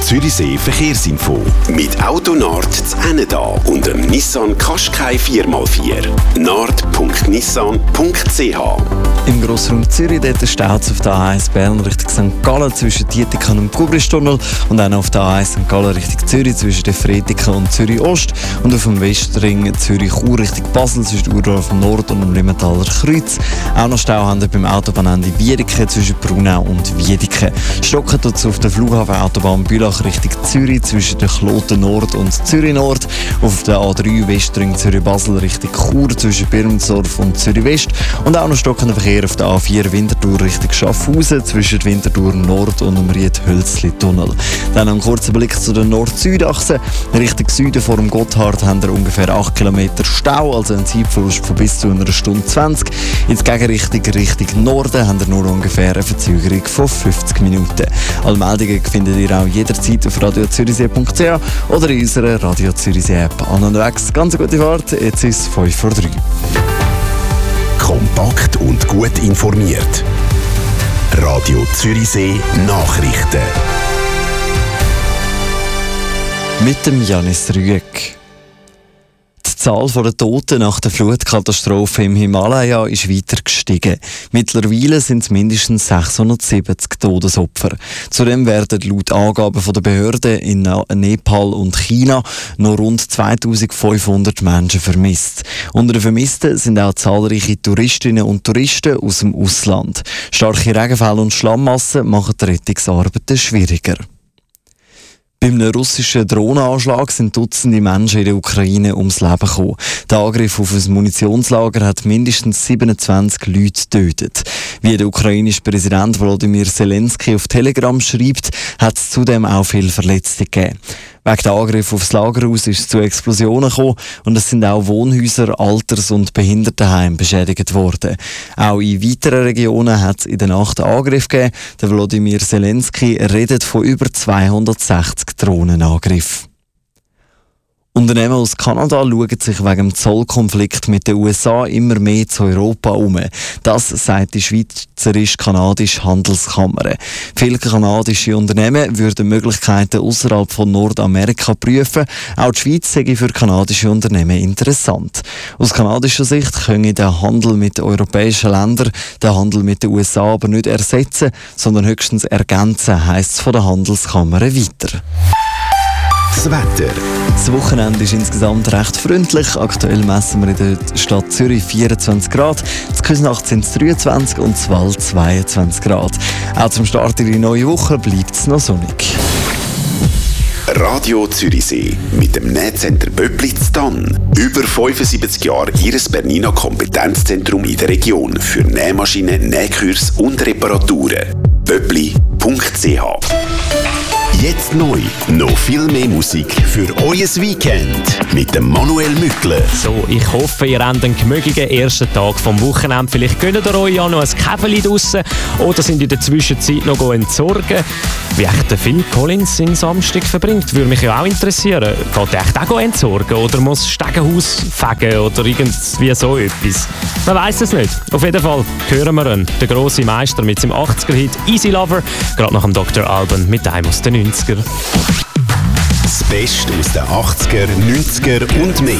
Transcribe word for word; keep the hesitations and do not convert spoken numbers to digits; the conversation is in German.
Zürichsee Verkehrsinfo. Mit Autonard zu Enneda und dem Nissan Qashqai vier mal vier. nard punkt nissan punkt c h. Im Grossraum Zürich dort staut es auf der A eins Bern Richtung Sankt Gallen zwischen Dietikon und Gubristunnel und dann auf der A eins Sankt Gallen Richtung Zürich zwischen der Fretiken und Zürich Ost und auf dem Westring Zürich-Chur Richtung Basel zwischen Urdorf Nord und dem Limmentaler Kreuz. Auch noch Stau haben wir beim Autobahnende Wiedeke zwischen Brunau und Wiedeke. Stocken tut es auf der Flughafenautobahn Bülach Richtung Zürich zwischen der Kloten Nord und Zürich Nord. Auf der A drei Westring Zürich-Basel Richtung Chur zwischen Birmensdorf und Zürich West. Und auch noch stockender Verkehr auf der A vier Winterthur Richtung Schaffhausen zwischen Winterthur Nord und dem Ried-Hölzli-Tunnel. Dann ein kurzer Blick zu der Nord-Süd-Achse. Richtung Süden vor dem Gotthard haben wir ungefähr acht Kilometer Stau, also ein Zeitverlust von bis zu einer Stunde zwanzig. In der Gegenrichtung Richtung Norden haben wir nur ungefähr eine Verzögerung von fünfzig Minuten. Alle Meldungen findet ihr auch jederzeit auf radio zürichsee punkt c h oder in unserer Radio Zürichsee App. An und weg, ganz gute Fahrt, jetzt ist es fünf vor drei. Kompakt und gut informiert. Radio Zürichsee Nachrichten. Mit dem Janis Rüegg. Die Zahl der Toten nach der Flutkatastrophe im Himalaya ist weiter gestiegen. Mittlerweile sind es mindestens sechshundertsiebzig Todesopfer. Zudem werden laut Angaben der Behörden in Nepal und China noch rund zweitausendfünfhundert Menschen vermisst. Unter den Vermissten sind auch zahlreiche Touristinnen und Touristen aus dem Ausland. Starke Regenfälle und Schlammmassen machen die Rettungsarbeiten schwieriger. Bei einem russischen Drohnenanschlag sind Dutzende Menschen in der Ukraine ums Leben gekommen. Der Angriff auf ein Munitionslager hat mindestens siebenundzwanzig Leute getötet. Wie der ukrainische Präsident Volodymyr Zelensky auf Telegram schreibt, hat es zudem auch viele Verletzte gegeben. Wegen der Angriff auf das Lagerhaus ist es zu Explosionen gekommen und es sind auch Wohnhäuser, Alters- und Behindertenheime beschädigt worden. Auch in weiteren Regionen hat es in der Nacht einen Angriff gegeben. Der Volodymyr Zelensky redet von über zweihundertsechzig Drohnenangriffen. Unternehmen aus Kanada schauen sich wegen dem Zollkonflikt mit den U S A immer mehr zu Europa um. Das sagt die Schweizerisch-Kanadische Handelskammer. Viele kanadische Unternehmen würden Möglichkeiten außerhalb von Nordamerika prüfen. Auch die Schweiz sei für kanadische Unternehmen interessant. Aus kanadischer Sicht könne der Handel mit europäischen Ländern den Handel mit den U S A aber nicht ersetzen, sondern höchstens ergänzen, heisst es von der Handelskammer weiter. Das Wetter. Das Wochenende ist insgesamt recht freundlich. Aktuell messen wir in der Stadt Zürich vierundzwanzig Grad. In Küsnacht sind es dreiundzwanzig und in Wald zweiundzwanzig Grad. Auch zum Start in die neue Woche bleibt es noch sonnig. Radio Zürichsee mit dem Nähcenter Böppli zu Tann. Über fünfundsiebzig Jahre Ihres Bernina Kompetenzzentrum in der Region für Nähmaschinen, Nähkurs und Reparaturen. böppli punkt c h. Jetzt neu, noch viel mehr Musik für euer Weekend mit dem Manuel Mückler. So, ich hoffe, ihr habt einen gemütlichen ersten Tag vom Wochenende. Vielleicht gönnt ihr euch ja noch ein Käferli draussen oder sind in der Zwischenzeit noch entsorgen. Wie echt der Phil Collins seinen Samstag verbringt, würde mich ja auch interessieren. Geht er echt auch entsorgen oder muss das Stegenhaus fegen oder irgendwie so etwas? Man weiss es nicht. Auf jeden Fall hören wir ihn, der grosse Meister mit seinem achtziger-Hit «Easy Lover», gerade nach dem Doktor Alban mit einem aus den neunziger. Das Beste aus den achtziger, neunziger und mehr.